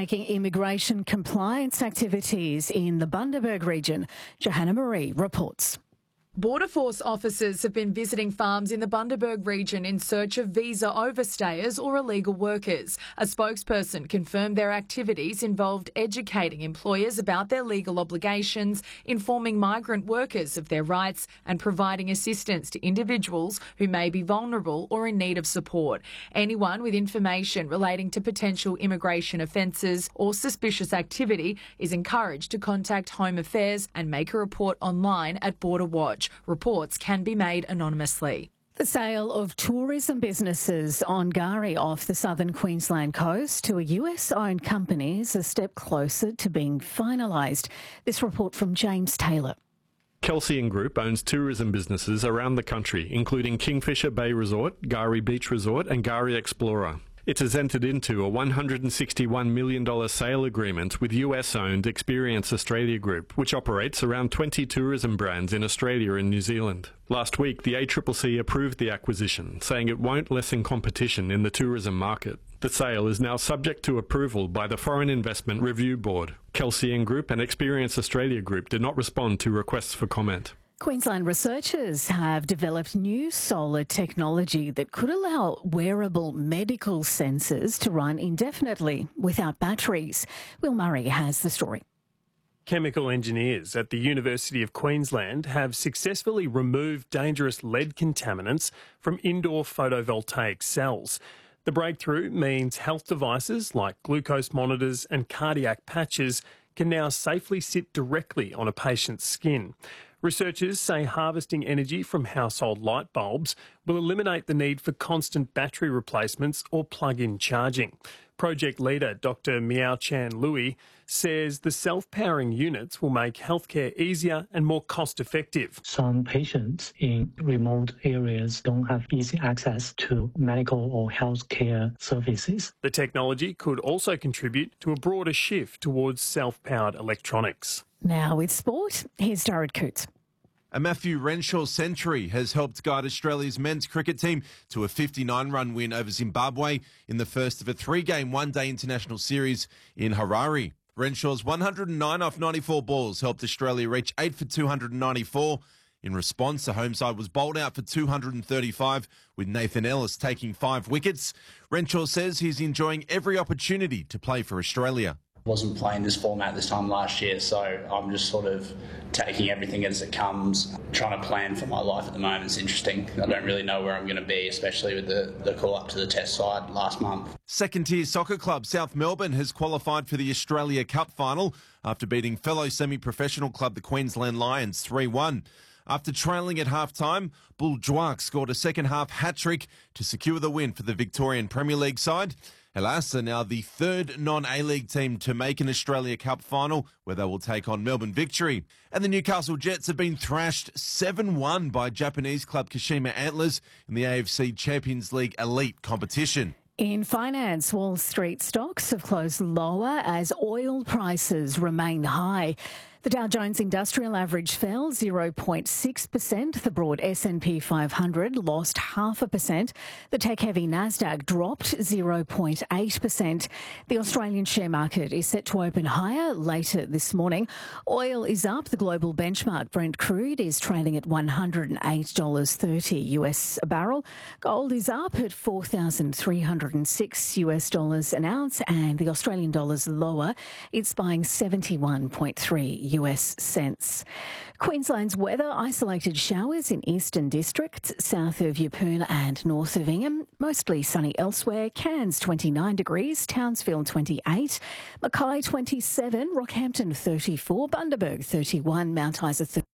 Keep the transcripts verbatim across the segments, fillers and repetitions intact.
taking immigration compliance activities in the Bundaberg region. Johanna Marie reports. Border Force officers have been visiting farms in the Bundaberg region in search of visa overstayers or illegal workers. A spokesperson confirmed their activities involved educating employers about their legal obligations, informing migrant workers of their rights and providing assistance to individuals who may be vulnerable or in need of support. Anyone with information relating to potential immigration offences or suspicious activity is encouraged to contact Home Affairs and make a report online at Border Watch. Reports can be made anonymously. The sale of tourism businesses on K'gari off the southern Queensland coast to a U S-owned company is a step closer to being finalised. This report from James Taylor. Kelsian Group owns tourism businesses around the country, including Kingfisher Bay Resort, K'gari Beach Resort and K'gari Explorer. It has entered into a one hundred sixty-one million dollars sale agreement with U S-owned Experience Australia Group, which operates around twenty tourism brands in Australia and New Zealand. Last week, the A C C C approved the acquisition, saying it won't lessen competition in the tourism market. The sale is now subject to approval by the Foreign Investment Review Board. Kelsian Group and Experience Australia Group did not respond to requests for comment. Queensland researchers have developed new solar technology that could allow wearable medical sensors to run indefinitely without batteries. Will Murray has the story. Chemical engineers at the University of Queensland have successfully removed dangerous lead contaminants from indoor photovoltaic cells. The breakthrough means health devices like glucose monitors and cardiac patches can now safely sit directly on a patient's skin. Researchers say harvesting energy from household light bulbs will eliminate the need for constant battery replacements or plug-in charging. Project leader Doctor Miao Chan Lui says the self-powering units will make healthcare easier and more cost-effective. Some patients in remote areas don't have easy access to medical or healthcare services. The technology could also contribute to a broader shift towards self-powered electronics. Now with sport, here's Jared Coots. A Matthew Renshaw century has helped guide Australia's men's cricket team to a fifty-nine run win over Zimbabwe in the first of a three-game one-day international series in Harare. Renshaw's one hundred nine off ninety-four balls helped Australia reach eight for two hundred ninety-four. In response, the home side was bowled out for two hundred thirty-five, with Nathan Ellis taking five wickets. Renshaw says he's enjoying every opportunity to play for Australia. Wasn't playing this format this time last year, so I'm just sort of taking everything as it comes, trying to plan for my life at the moment. It's interesting. I don't really know where I'm going to be, especially with the, the call up to the test side last month. Second tier soccer club South Melbourne has qualified for the Australia Cup final after beating fellow semi-professional club the Queensland Lions three one. After trailing at half-time, Bull Dwark scored a second-half hat-trick to secure the win for the Victorian Premier League side. Hellas are now the third non-A-League team to make an Australia Cup final, where they will take on Melbourne Victory. And the Newcastle Jets have been thrashed seven one by Japanese club Kashima Antlers in the A F C Champions League Elite competition. In finance, Wall Street stocks have closed lower as oil prices remain high. The Dow Jones Industrial Average fell zero point six percent. The broad S and P five hundred lost half a percent. The tech-heavy Nasdaq dropped zero point eight percent. The Australian share market is set to open higher later this morning. Oil is up. The global benchmark Brent crude is trading at one hundred eight dollars thirty U S a barrel. Gold is up at four thousand three hundred six U S dollars an ounce, and the Australian dollar's lower. It's buying seventy-one point three U S cents. Queensland's weather: isolated showers in eastern districts, south of Yeppoon and north of Ingham. Mostly sunny elsewhere. Cairns twenty-nine degrees, Townsville twenty-eight, Mackay twenty-seven, Rockhampton thirty-four, Bundaberg thirty-one, Mount Isa thirty.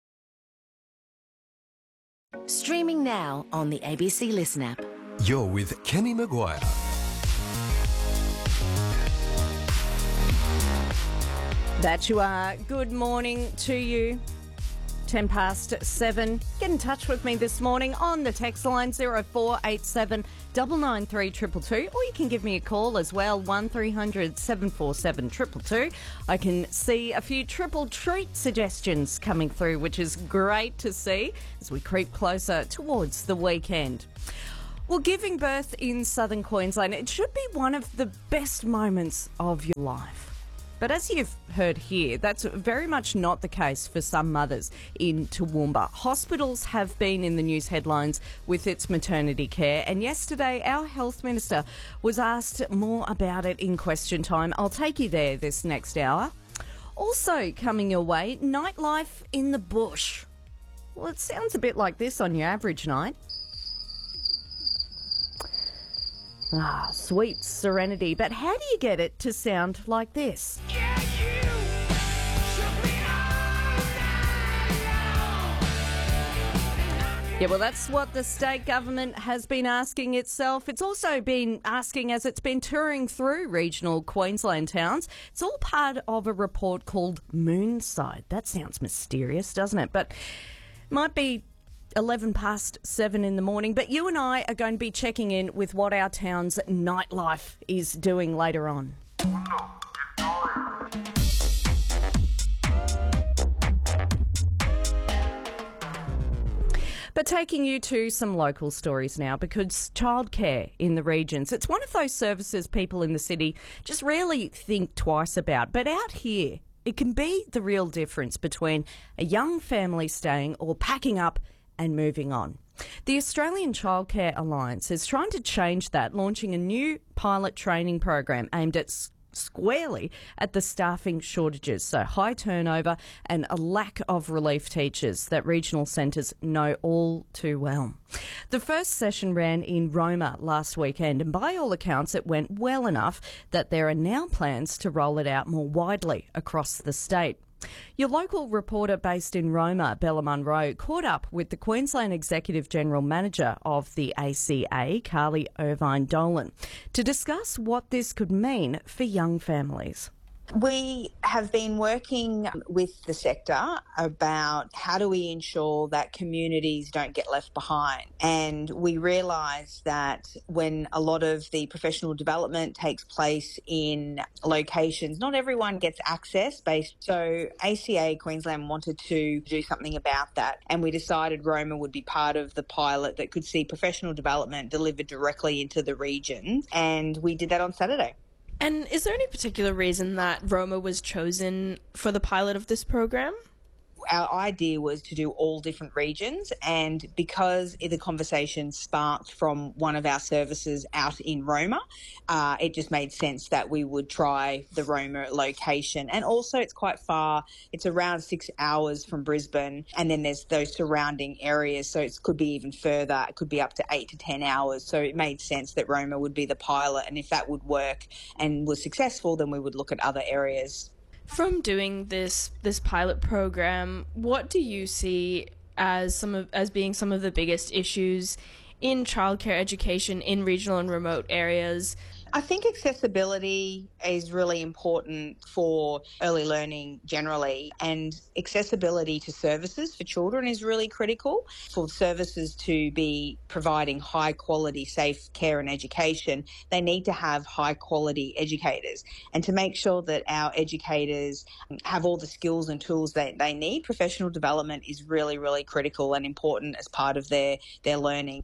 Streaming now on the A B C Listen app. You're with Kenny Maguire. That you are. Good morning to you. ten past seven. Get in touch with me this morning on the text line zero four eight seven nine nine three two two two, or you can give me a call as well, one three hundred seven four seven two two two. I can see a few triple treat suggestions coming through, which is great to see as we creep closer towards the weekend. Well, giving birth in southern Queensland, it should be one of the best moments of your life. But as you've heard here, that's very much not the case for some mothers in Toowoomba. Hospitals have been in the news headlines with its maternity care, and yesterday our Health Minister was asked more about it in Question Time. I'll take you there this next hour. Also coming your way, nightlife in the bush. Well, it sounds a bit like this on your average night. Ah, sweet serenity. But how do you get it to sound like this? Yeah, well, that's what the state government has been asking itself. It's also been asking as it's been touring through regional Queensland towns. It's all part of a report called Moonside. That sounds mysterious, doesn't it? But might be eleven past seven in the morning, but you and I are going to be checking in with what our town's nightlife is doing later on. But taking you to some local stories now, because childcare in the regions, it's one of those services people in the city just rarely think twice about. But out here, it can be the real difference between a young family staying or packing up and moving on. The Australian Childcare Alliance is trying to change that, launching a new pilot training program aimed at s- squarely at the staffing shortages, so high turnover and a lack of relief teachers that regional centres know all too well. The first session ran in Roma last weekend, and by all accounts it went well enough that there are now plans to roll it out more widely across the state. Your local reporter based in Roma, Bella Munro, caught up with the Queensland Executive General Manager of the A C A, Carly Irvine Dolan, to discuss what this could mean for young families. We have been working with the sector about how do we ensure that communities don't get left behind. And we realise that when a lot of the professional development takes place in locations, not everyone gets access based. So A C A Queensland wanted to do something about that. And we decided Roma would be part of the pilot that could see professional development delivered directly into the region. And we did that on Saturday. And is there any particular reason that Roma was chosen for the pilot of this program? Our idea was to do all different regions, and because the conversation sparked from one of our services out in Roma, uh, it just made sense that we would try the Roma location. And also it's quite far. It's around six hours from Brisbane, and then there's those surrounding areas, so it could be even further. It could be up to eight to ten hours. So it made sense that Roma would be the pilot, and if that would work and was successful, then we would look at other areas. From doing this this pilot program, what do you see as some of as being some of the biggest issues in childcare education in regional and remote areas? I think accessibility is really important for early learning generally, and accessibility to services for children is really critical. For services to be providing high quality, safe care and education, they need to have high quality educators. And to make sure that our educators have all the skills and tools that they need, professional development is really, really critical and important as part of their, their learning.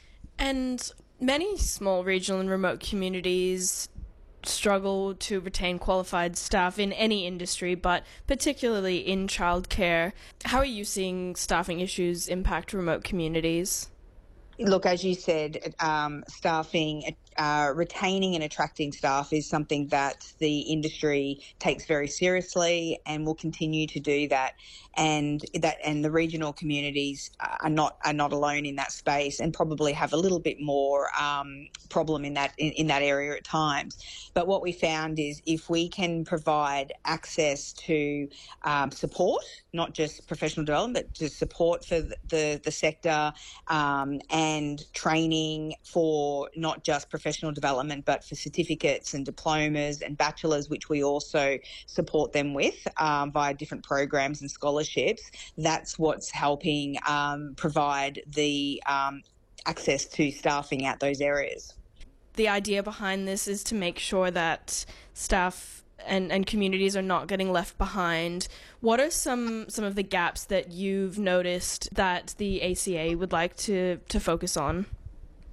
And many small regional and remote communities struggle to retain qualified staff in any industry, but particularly in childcare. How are you seeing staffing issues impact remote communities? Look, as you said, um, staffing, uh, retaining and attracting staff is something that the industry takes very seriously and will continue to do that. And that, and the regional communities are not are not alone in that space, and probably have a little bit more um, problem in that in, in that area at times. But what we found is if we can provide access to um, support, not just professional development, but to support for the the, the sector um, and training for not just professional development, but for certificates and diplomas and bachelors, which we also support them with um, via different programs and scholarships. That's what's helping um, provide the um, access to staffing at those areas. The idea behind this is to make sure that staff and, and communities are not getting left behind. What are some, some of the gaps that you've noticed that the A C A would like to, to focus on?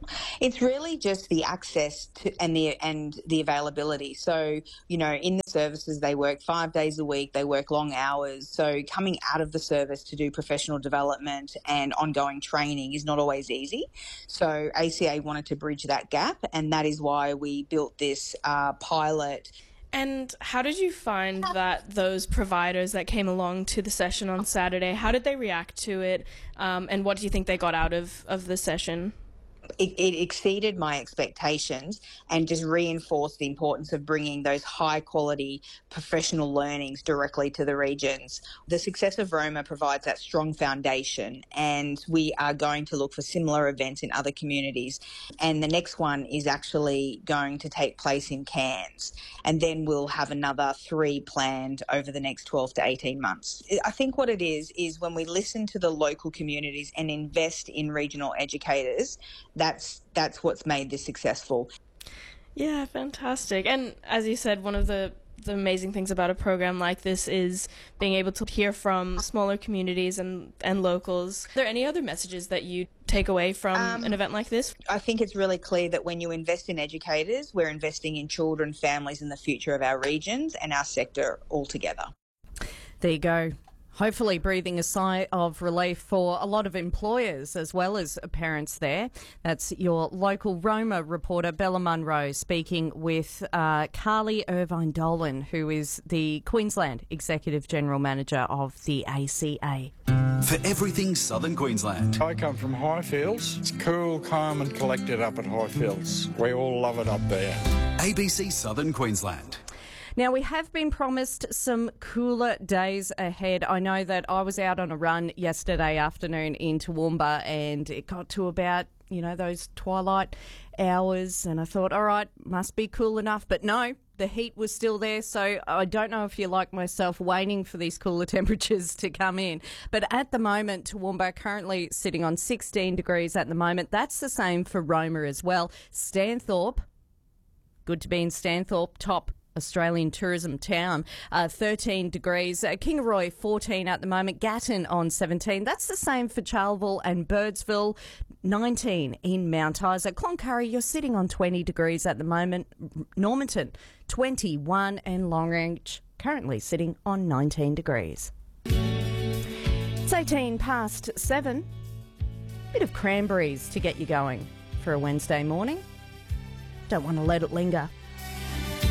It's really just the access to and the and the availability. So, you know, in the services they work five days a week, they work long hours. So coming out of the service to do professional development and ongoing training is not always easy. So A C A wanted to bridge that gap, and that is why we built this uh, pilot. And how did you find that those providers that came along to the session on Saturday, how did they react to it? Um, and what do you think they got out of, of the session? It, it exceeded my expectations and just reinforced the importance of bringing those high quality professional learnings directly to the regions. The success of Roma provides that strong foundation, and we are going to look for similar events in other communities. And the next one is actually going to take place in Cairns, and then we'll have another three planned over the next twelve to eighteen months. I think what it is, is when we listen to the local communities and invest in regional educators, That's that's what's made this successful. Yeah, fantastic. And as you said, one of the, the amazing things about a program like this is being able to hear from smaller communities and, and locals. Are there any other messages that you take away from um, an event like this? I think it's really clear that when you invest in educators, we're investing in children, families, and the future of our regions and our sector altogether. There you go. Hopefully breathing a sigh of relief for a lot of employers as well as parents there. That's your local Roma reporter, Bella Munro, speaking with uh, Carly Irvine-Dolan, who is the Queensland Executive General Manager of the A C A. For everything Southern Queensland. I come from Highfields. It's cool, calm and collected up at Highfields. We all love it up there. A B C Southern Queensland. Now, we have been promised some cooler days ahead. I know that I was out on a run yesterday afternoon in Toowoomba and it got to about, you know, those twilight hours and I thought, all right, must be cool enough. But no, the heat was still there. So I don't know if you're like myself waiting for these cooler temperatures to come in. But at the moment, Toowoomba currently sitting on sixteen degrees at the moment. That's the same for Roma as well. Stanthorpe, good to be in Stanthorpe, top Australian tourism town, uh, thirteen degrees. Uh, Kingaroy, fourteen at the moment. Gatton on seventeen. That's the same for Charleville and Birdsville, nineteen in Mount Isa. Cloncurry, you're sitting on twenty degrees at the moment. Normanton, twenty-one. And Longrange, currently sitting on nineteen degrees. It's eighteen past seven. Bit of cranberries to get you going for a Wednesday morning. Don't want to let it linger.